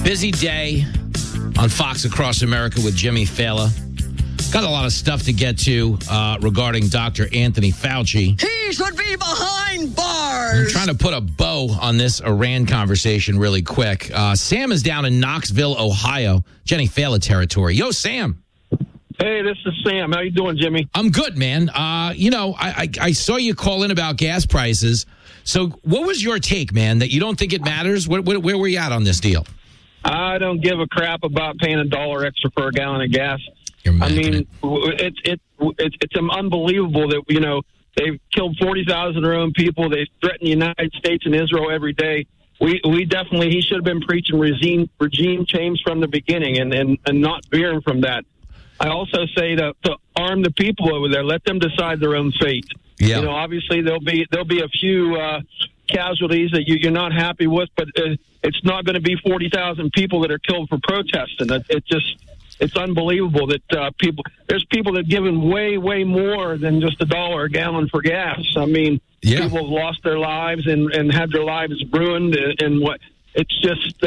Busy day on Fox Across America with Jimmy Fallon. Got a lot of stuff to get to regarding Dr. Anthony Fauci. He should be behind bars. I'm trying to put a bow on this Iran conversation really quick. Sam is down in Knoxville, Ohio, Jenny Fallon territory. Yo, Sam. Hey, this is Sam. How you doing, Jimmy? I'm good, man. I saw you call in about gas prices. So what was your take, man, that you don't think it matters? Where were you at on this deal? I don't give a crap about paying $1 extra for a gallon of gas. I mean, it's unbelievable that, you know, they've killed 40,000 of their own people. They threaten the United States and Israel every day. We definitely, he should have been preaching regime change from the beginning and not veering from that. I also say to arm the people over there, let them decide their own fate. Yeah. You know, obviously there'll be a few casualties that you're not happy with, but it's not going to be 40,000 people that are killed for protesting. It's unbelievable that there's people that have given way more than just $1 a gallon for gas. I mean, people have lost their lives and had their lives ruined and what. It's just,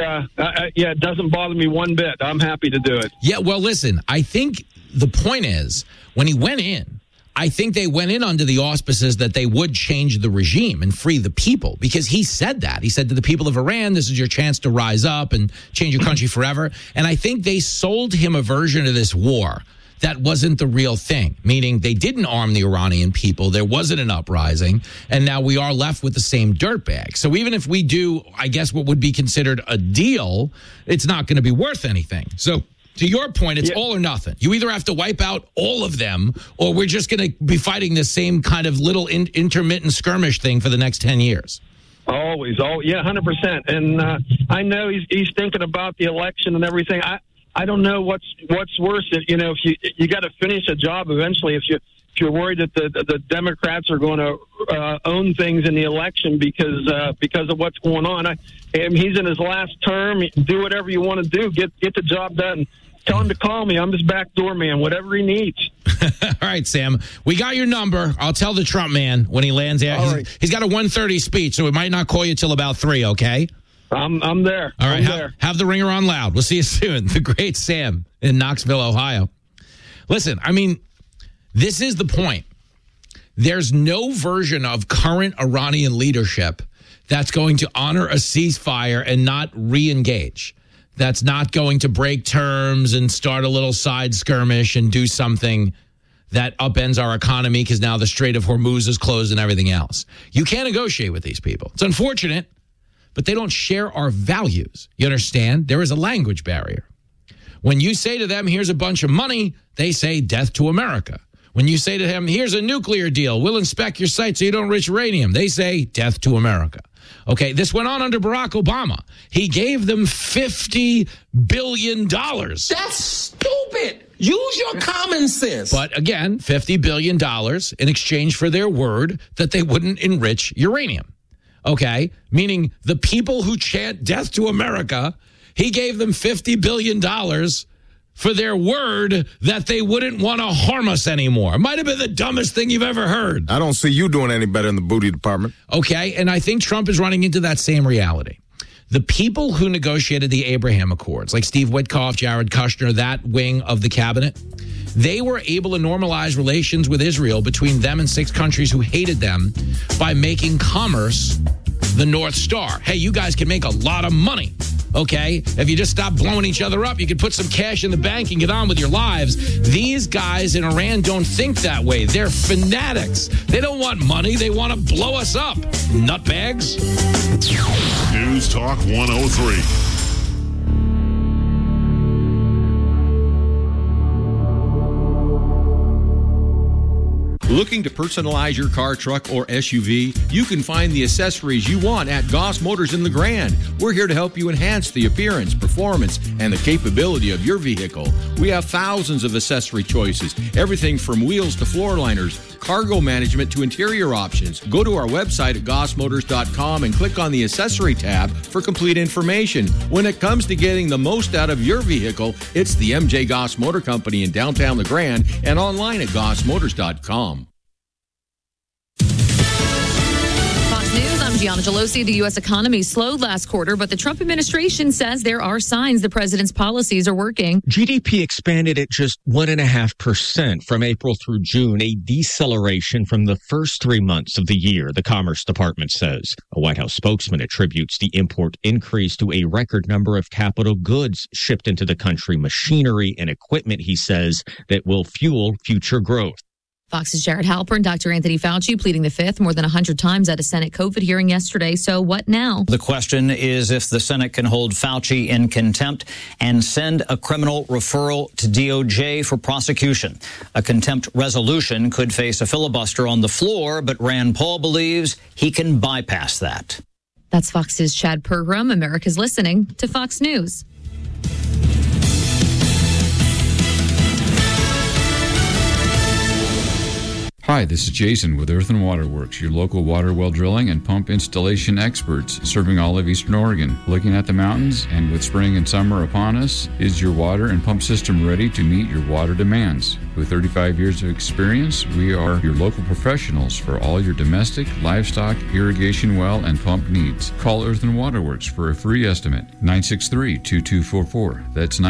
it doesn't bother me one bit. I'm happy to do it. Yeah, well, listen, I think the point is, when he went in, I think they went in under the auspices that they would change the regime and free the people, because he said that. He said to the people of Iran, this is your chance to rise up and change your country forever. And I think they sold him a version of this war that wasn't the real thing, meaning they didn't arm the Iranian people. There wasn't an uprising. And now we are left with the same dirtbag. So even if we do, I guess, what would be considered a deal, it's not going to be worth anything. So to your point, it's all or nothing. You either have to wipe out all of them, or we're just going to be fighting the same kind of little intermittent skirmish thing for the next 10 years. Always. 100%. And I know he's thinking about the election and everything. I don't know what's worse. You know, if you got to finish a job eventually. If you're worried that the Democrats are going to own things in the election because of what's going on, he's in his last term. Do whatever you want to do. Get the job done. Tell him to call me. I'm his backdoor man. Whatever he needs. All right, Sam. We got your number. I'll tell the Trump man when he lands there. He's got a 1:30 speech, so we might not call you till about 3. Okay. I'm there. All right, have the ringer on loud. We'll see you soon. The great Sam in Knoxville, Ohio. Listen, I mean, this is the point. There's no version of current Iranian leadership that's going to honor a ceasefire and not re-engage. That's not going to break terms and start a little side skirmish and do something that upends our economy because now the Strait of Hormuz is closed and everything else. You can't negotiate with these people. It's unfortunate, but they don't share our values. You understand? There is a language barrier. When you say to them, here's a bunch of money, they say death to America. When you say to them, here's a nuclear deal, we'll inspect your site so you don't enrich uranium, they say death to America. Okay, this went on under Barack Obama. He gave them $50 billion. That's stupid. Use your common sense. But again, $50 billion in exchange for their word that they wouldn't enrich uranium. Okay, meaning the people who chant death to America, he gave them $50 billion for their word that they wouldn't want to harm us anymore. It might have been the dumbest thing you've ever heard. I don't see you doing any better in the booty department. Okay, and I think Trump is running into that same reality. The people who negotiated the Abraham Accords, like Steve Witkoff, Jared Kushner, that wing of the cabinet, they were able to normalize relations with Israel between them and 6 countries who hated them by making commerce the North Star. Hey, you guys can make a lot of money, okay? If you just stop blowing each other up, you can put some cash in the bank and get on with your lives. These guys in Iran don't think that way. They're fanatics. They don't want money. They want to blow us up. Nutbags. News Talk 103. Looking to personalize your car, truck, or SUV? You can find the accessories you want at Goss Motors in LeGrand. We're here to help you enhance the appearance, performance, and the capability of your vehicle. We have thousands of accessory choices, everything from wheels to floor liners, cargo management to interior options. Go to our website at gossmotors.com and click on the accessory tab for complete information. When it comes to getting the most out of your vehicle, it's the MJ Goss Motor Company in downtown LeGrand and online at gossmotors.com. Fox News, I'm Gianna Gelosi. The U.S. economy slowed last quarter, but the Trump administration says there are signs the president's policies are working. GDP expanded at just 1.5% from April through June, a deceleration from the first 3 months of the year, the Commerce Department says. A White House spokesman attributes the import increase to a record number of capital goods shipped into the country, machinery and equipment, he says, that will fuel future growth. Fox's Jared Halpern, Dr. Anthony Fauci pleading the fifth more than 100 times at a Senate COVID hearing yesterday. So what now? The question is if the Senate can hold Fauci in contempt and send a criminal referral to DOJ for prosecution. A contempt resolution could face a filibuster on the floor, but Rand Paul believes he can bypass that. That's Fox's Chad Pergram. America's listening to Fox News. Hi, this is Jason with Earth and Water Works, your local water well drilling and pump installation experts serving all of Eastern Oregon. Looking at the mountains and with spring and summer upon us, is your water and pump system ready to meet your water demands? With 35 years of experience, we are your local professionals for all your domestic, livestock, irrigation well, and pump needs. Call Earth and Water Works for a free estimate, 963-2244. That's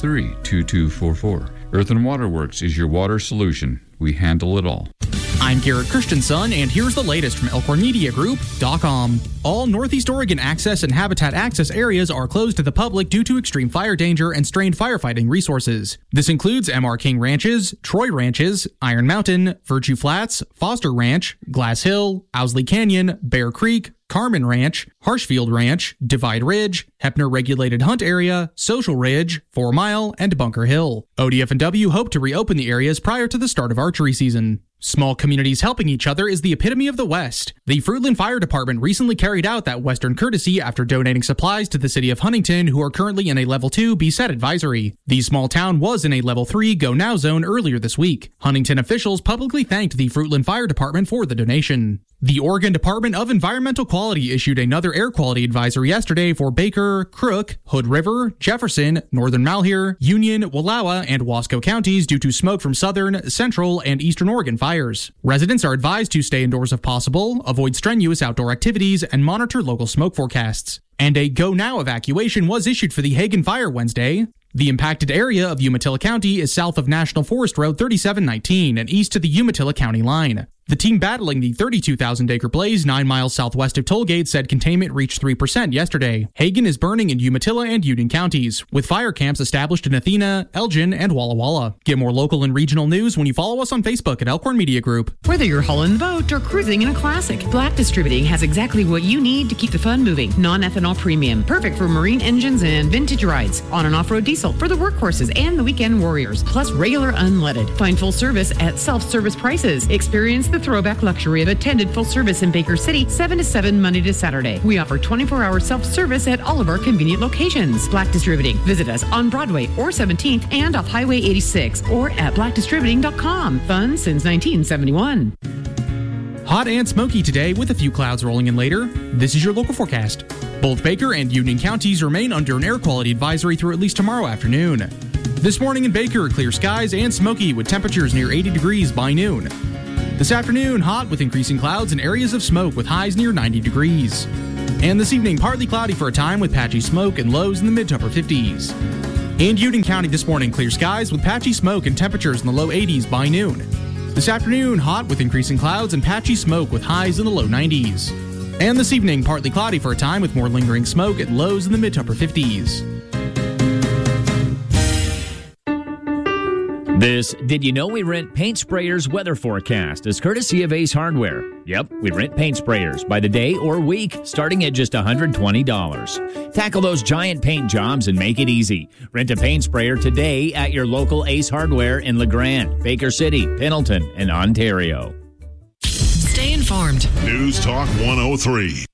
963-2244. Earth and Water Works is your water solution. We handle it all. I'm Garrett Christensen, and here's the latest from ElkhornMediaGroup.com. All Northeast Oregon access and habitat access areas are closed to the public due to extreme fire danger and strained firefighting resources. This includes M.R. King Ranches, Troy Ranches, Iron Mountain, Virtue Flats, Foster Ranch, Glass Hill, Owsley Canyon, Bear Creek, Carmen Ranch, Harshfield Ranch, Divide Ridge, Heppner Regulated Hunt Area, Social Ridge, 4 Mile, and Bunker Hill. ODF&W hope to reopen the areas prior to the start of archery season. Small communities helping each other is the epitome of the West. The Fruitland Fire Department recently carried out that Western courtesy after donating supplies to the city of Huntington, who are currently in a Level 2 BSET advisory. The small town was in a Level 3 Go Now zone earlier this week. Huntington officials publicly thanked the Fruitland Fire Department for the donation. The Oregon Department of Environmental Quality issued another air quality advisory yesterday for Baker, Crook, Hood River, Jefferson, Northern Malheur, Union, Wallowa, and Wasco counties due to smoke from southern, central, and eastern Oregon fires. Residents are advised to stay indoors if possible, avoid strenuous outdoor activities, and monitor local smoke forecasts. And a Go Now evacuation was issued for the Hagen Fire Wednesday. The impacted area of Umatilla County is south of National Forest Road 3719 and east to the Umatilla County line. The team battling the 32,000-acre blaze 9 miles southwest of Tollgate said containment reached 3% yesterday. Hagen is burning in Umatilla and Union counties, with fire camps established in Athena, Elgin, and Walla Walla. Get more local and regional news when you follow us on Facebook at Elkhorn Media Group. Whether you're hauling the boat or cruising in a classic, Black Distributing has exactly what you need to keep the fun moving. Non-ethanol premium, perfect for marine engines and vintage rides. On and off-road diesel for the workhorses and the weekend warriors, plus regular unleaded. Find full service at self-service prices. Experience the throwback luxury of attended full service in Baker City, 7 to 7 Monday to Saturday. We offer 24-hour self-service at all of our convenient locations. Black Distributing. Visit us on Broadway or 17th and off Highway 86 or at blackdistributing.com. Fun since 1971. Hot and smoky today with a few clouds rolling in later. This is your local forecast. Both Baker and Union counties remain under an air quality advisory through at least tomorrow afternoon. This morning in Baker, clear skies and smoky with temperatures near 80 degrees by noon. This afternoon, hot with increasing clouds and areas of smoke with highs near 90 degrees. And this evening, partly cloudy for a time with patchy smoke and lows in the mid to upper 50s. In Union County this morning, clear skies with patchy smoke and temperatures in the low 80s by noon. This afternoon, hot with increasing clouds and patchy smoke with highs in the low 90s. And this evening, partly cloudy for a time with more lingering smoke and lows in the mid to upper 50s. This Did You Know We Rent Paint Sprayers weather forecast is courtesy of Ace Hardware. Yep, we rent paint sprayers by the day or week, starting at just $120. Tackle those giant paint jobs and make it easy. Rent a paint sprayer today at your local Ace Hardware in LeGrand, Baker City, Pendleton, and Ontario. Stay informed. News Talk 103.